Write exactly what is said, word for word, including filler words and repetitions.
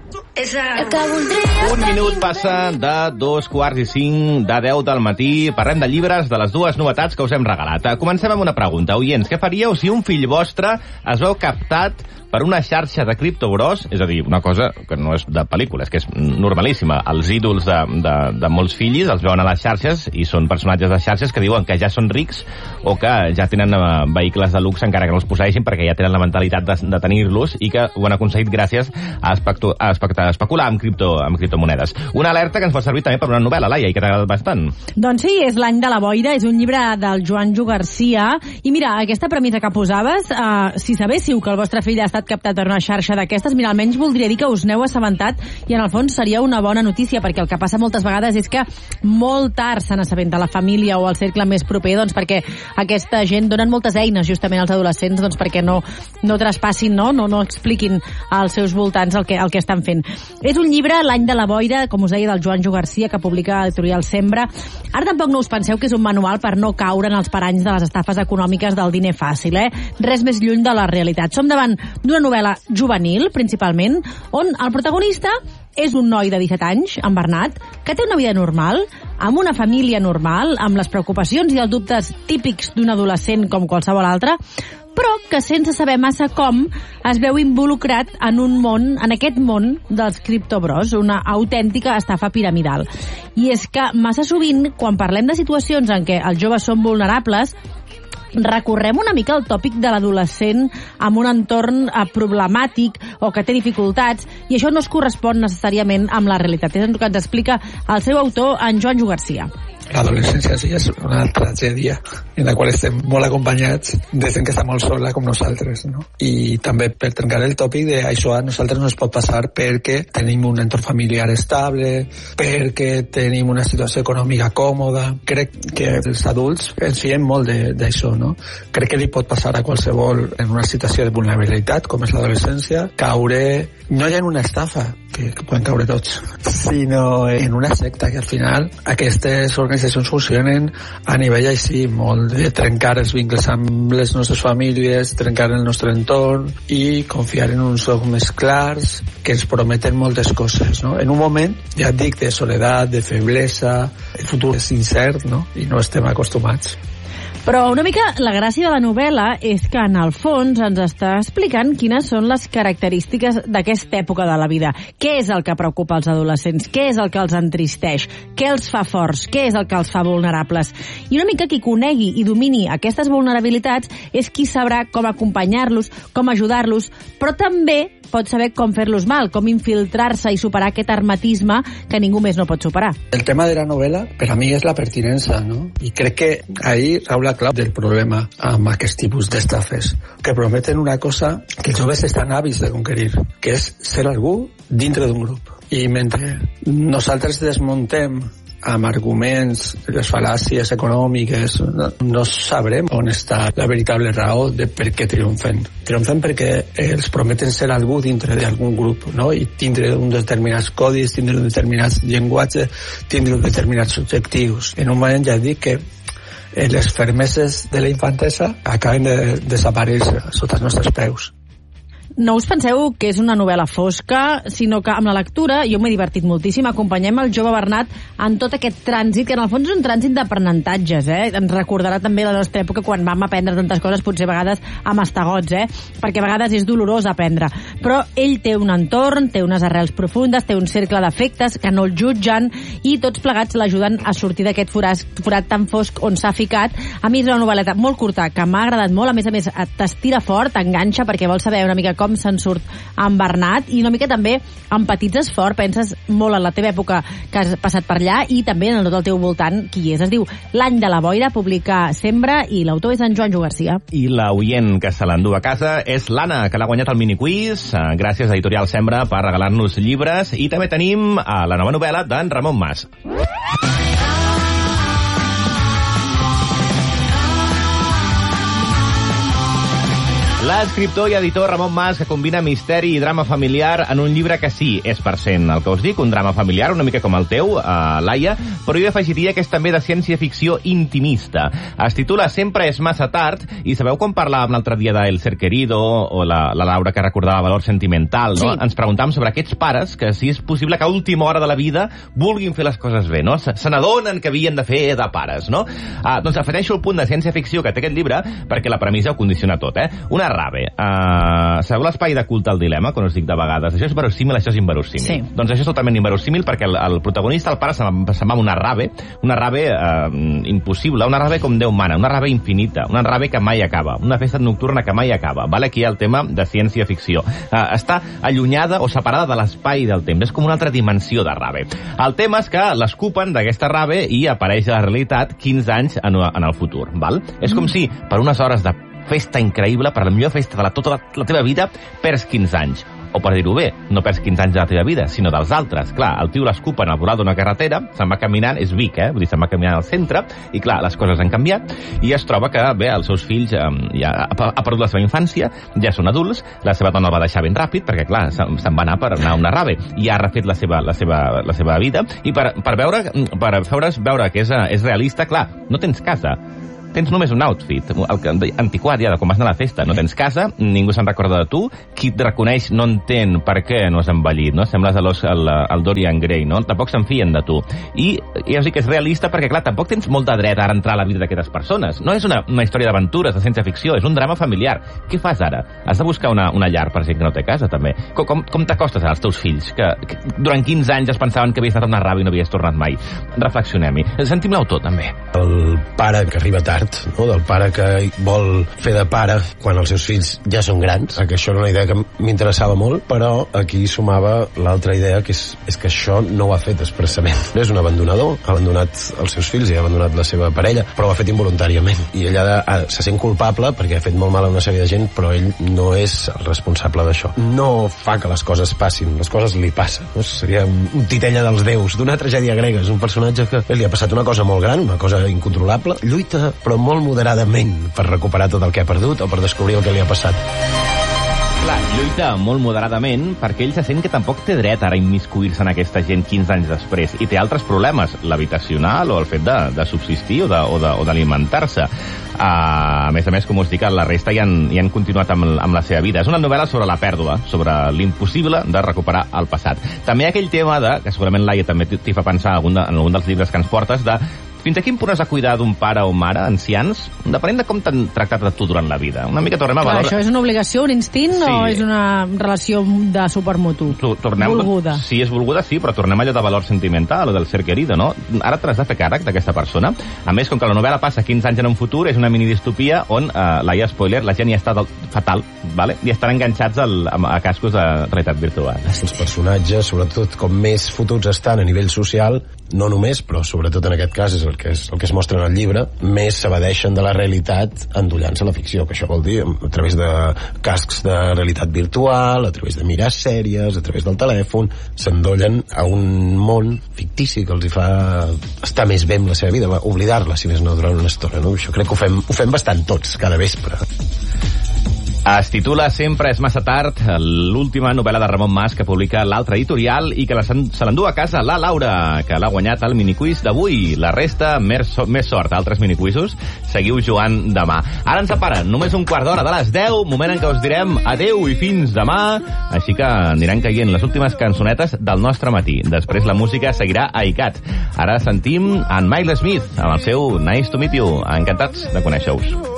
Un minut passa de dos quarts i cinc de deu del matí. Parlem de llibres, de les dues novetats que us hem regalat. Comencem amb una pregunta. Oients, què faríeu si un fill vostre es veu captat per una xarxa de criptobros, és a dir, una cosa que no és de pel·lícules, que és normalíssima. Els ídols de, de, de molts fills els veuen a les xarxes i són personatges de xarxes que diuen que ja són rics o que ja tenen uh, vehicles de luxe encara que no els posseeixin perquè ja tenen la mentalitat de, de tenir-los i que ho han aconseguit gràcies a, espectu, a, espectu, a especular amb, cripto, amb criptomonedes. Una alerta que ens pot servir també per una novel·la, Laia, i que t'ha agradat bastant. Doncs sí, és L'any de la boira, és un llibre del Joan Jo Garcia i mira, aquesta premissa que posaves, uh, si sabéssiu que el vostre fill ha estat captat per una xarxa d'aquestes, mira, almenys voldria dir que us n'heu assabentat i en el fons seria una bona notícia, perquè el que passa moltes vegades és que molt tard se n'assabenta la família o el cercle més proper, doncs perquè aquesta gent donen moltes eines justament als adolescents doncs perquè no, no traspassin, no? No, no expliquin als seus voltants el que, el que estan fent. És un llibre, L'any de la boira, com us deia, del Joan Jo Garcia, que publica l'editorial Sembra. Ara tampoc no us penseu que és un manual per no caure en els paranys de les estafes econòmiques del diner fàcil, eh? Res més lluny de la realitat. Som davant d'una novel·la juvenil, principalment, on el protagonista és un noi de disset anys, en Bernat, que té una vida normal, amb una família normal, amb les preocupacions i els dubtes típics d'un adolescent com qualsevol altre, però que sense saber massa com es veu involucrat en un món, en aquest món dels criptobros, una autèntica estafa piramidal. I és que massa sovint, quan parlem de situacions en què els joves són vulnerables, recorrem una mica al tòpic de l'adolescent amb un entorn eh, problemàtic o que té dificultats, i això no es correspon necessàriament amb la realitat. És el que ens explica el seu autor, en Joan Jo Garcia. L'adolescència sí és una tragèdia en la qual estem molt acompanyats de gent que està molt sola com nosaltres, no? I també per trencar el tòpic de això a nosaltres no es pot passar perquè tenim un entorn familiar estable, perquè tenim una situació econòmica còmoda. Crec que els adults ens fiem molt d'això, no? Crec que li pot passar a qualsevol en una situació de vulnerabilitat com és l'adolescència, caure no ja en una estafa, que, que poden caure tots, sinó en una secta, que al final aquestes organitzacions funcionen a nivell així, molt de trencar els vincles amb les nostres famílies, trencar el nostre entorn i confiar en uns dogmes clars que ens prometen moltes coses, no? En un moment, ja et dic, de soledat, de feblesa, el futur és incert, no? I no estem acostumats. Però una mica la gràcia de la novel·la és que en el fons ens està explicant quines són les característiques d'aquesta època de la vida. Què és el que preocupa els adolescents? Què és el que els entristeix? Què els fa forts? Què és el que els fa vulnerables? I una mica qui conegui i domini aquestes vulnerabilitats és qui sabrà com acompanyar-los, com ajudar-los, però també pot saber com fer-los mal, com infiltrar-se i superar aquest hermetisme que ningú més no pot superar. El tema de la novel·la, per a mi, és la pertinença, no? I crec que ahí rau la clau del problema amb aquest tipus d'estafes, que prometen una cosa que els joves estan hàbils de conquerir, que és ser algú dintre d'un grup. I mentre nosaltres desmuntem amb arguments, les fal·làcies econòmiques, no, no sabrem on està la veritable raó de per què triomfen. Triomfen perquè els prometen ser algú dintre d'algun grup, no? I tindre uns determinats codis, tindre uns determinats llenguatges, tindre uns determinats objectius. En un moment ja dic que les fermeses de la infantesa acaben de desaparèixer sota els nostres peus. No us penseu que és una novel·la fosca, sinó que amb la lectura jo m'he divertit moltíssim. Acompanyem el jove Bernat en tot aquest trànsit, que en el fons és un trànsit d'aprenentatges, eh? Ens recordarà també la nostra època quan vam aprendre tantes coses, potser a vegades amb estagots, eh? Perquè a vegades és dolorós aprendre. Però ell té un entorn, té unes arrels profundes, té un cercle d'afectes que no el jutgen i tots plegats l'ajuden a sortir d'aquest forat, forat tan fosc on s'ha ficat. A mi és una novel·leta molt curta, que m'ha agradat molt, a més a més t'estira fort, t'enganxa, perquè vols saber una mica com com se'n surt en Bernat, i una mica també empatitzes fort, penses molt en la teva època que has passat per allà i també en tot el teu voltant qui és. Es diu L'any de la boira, publica Sembra, i l'autor és en Joan Jo Garcia. I la oient que se l'endú a casa és l'Anna, que l'ha guanyat el miniquiz, gràcies a Editorial Sembra per regalar-nos llibres, i també tenim a la nova novel·la d'en Ramon Mas. L'escriptor i editor Ramon Mas, que combina misteri i drama familiar en un llibre que sí, és per cent el que us dic, un drama familiar, una mica com el teu, uh, Laia, però jo afegiria que és també de ciència-ficció intimista. Es titula Sempre és massa tard, i sabeu quan parlàvem l'altre dia d'El ser querido, o la, la Laura que recordava Valor sentimental, no? Sí. Ens preguntàvem sobre aquests pares que si és possible que a última hora de la vida vulguin fer les coses bé, no? Se, se n'adonen que havien de fer de pares, no? Uh, doncs afegeixo el punt de ciència-ficció que té aquest llibre, perquè la premissa ho condiciona tot, eh? Una rave. Uh, sabeu l'espai de culte al dilema, quan us dic de vegades? Això és verossímil, això és inverossímil. Sí. Doncs això és totalment inverossímil perquè el, el protagonista, el pare, se'n va, se va amb una rave, una rave uh, impossible, una rave com Déu mana, una rave infinita, una rave que mai acaba, una festa nocturna que mai acaba. Vale? Aquí hi ha el tema de ciència-ficció. Uh, està allunyada o separada de l'espai i del temps. És com una altra dimensió de rave. El tema és que l'escupen d'aquesta rave i apareix a la realitat quinze anys en, en el futur. Val? Mm. És com si per unes hores de festa increïble, per la millor festa de la, tota la, la teva vida, perds quinze anys. O per dir-ho bé, no perds quinze anys de la teva vida, sinó dels altres. Clar, el tio l'escupen al voral d'una carretera, se'n va caminant, és Vic, eh? Vull dir, se'n va caminant al centre, i clar, les coses han canviat, i es troba que, bé, els seus fills eh, ja ha, ha perdut la seva infància, ja són adults, la seva dona el va deixar ben ràpid, perquè, clar, se'n va anar per anar a una rave, i ha refet la seva, la seva, la seva vida, i per, per veure, per veure, veure que és, és realista, clar, no tens casa, tens només un outfit, el antiquat ja de quan vas anar a la festa, no tens casa, ningú se'n recorda de tu, qui et reconeix no entén per què no has envellit, no? Sembles el, el, el Dorian Gray, no? Tampoc se'n fien de tu. I ja us dic que és realista perquè, clar, tampoc tens molt de dret a entrar a la vida d'aquestes persones. No és una, una història d'aventures, de ciència-ficció, és un drama familiar. Què fas ara? Has de buscar una, una llar per gent que no té casa, també. Com, com, com t'acostes als teus fills, que, que durant quinze anys es pensaven que havies estat a una rave i no havies tornat mai? Reflexionem-hi. Sentim l'autor, també. El pare que arriba tard, no? Del pare que vol fer de pare quan els seus fills ja són grans, que això era una idea que m'interessava molt, però aquí sumava l'altra idea, que és, és que això no ho ha fet expressament. És un abandonador, ha abandonat els seus fills i ha abandonat la seva parella, però ho ha fet involuntàriament. I ell ha de, ha, se sent culpable perquè ha fet molt mal a una sèrie de gent, però ell no és el responsable d'això. No fa que les coses passin, les coses li passen. No? Seria un, un titella dels déus, d'una tragèdia grega. És un personatge que li ha passat una cosa molt gran, una cosa incontrolable, lluita, però molt moderadament per recuperar tot el que ha perdut o per descobrir el que li ha passat. Clar, lluita molt moderadament perquè ell se sent que tampoc té dret ara a immiscuir-se en aquesta gent quinze anys després i té altres problemes, l'habitacional o el fet de, de subsistir o d'alimentar-se. Uh, a més a més, com us dic, la resta ja han, ja han continuat amb, amb la seva vida. És una novel·la sobre la pèrdua, sobre l'impossible de recuperar el passat. També aquell tema de, que segurament Laia també t'hi fa pensar en algun, de, en algun dels llibres que ens portes, de fins a quin punt has de cuidar d'un pare o mare, ancians, depenent de com t'han tractat a tu durant la vida. Una mica tornem a Clar, valor... Això és una obligació, un instint, sí. O és una relació de supermutu? Tornem... Volguda. Sí, és volguda, sí, però tornem allò de valor sentimental, o del ser querido, no? Ara t'has de fer càrrec d'aquesta persona. A més, com que la novel·la passa quinze anys en un futur, és una minidistopia on, eh, Laia, spoiler, la gent ja està del... fatal, vale? I estan enganxats al, a, a cascos de realitat virtual. Els personatges, sobretot com més fotuts estan a nivell social, no només, però sobretot en aquest cas és el que es, el que es mostra en el llibre, més s'evadeixen de la realitat endollant-se a la ficció, que això vol dir a través de cascs de realitat virtual, a través de mirar sèries, a través del telèfon, s'endollen a un món fictici que els hi fa estar més bé amb la seva vida, oblidar-la, si més no, durant una estona, no? Això crec que ho fem, ho fem bastant tots, cada vespre. Es titula Sempre és massa tard, l'última novel·la de Ramon Mas que publica l'altre editorial i que la, se l'endú a casa la Laura, que l'ha guanyat al miniquiz d'avui. La resta, més, més sort, altres miniquizos, seguiu jugant demà. Ara ens separen només un quart d'hora de les deu, moment en què us direm adeu i fins demà, així que aniran caient les últimes cançonetes del nostre matí. Després la música seguirà a ICAT. Ara sentim en Miles Smith amb el seu Nice to Meet You. Encantats de conèixer-vos.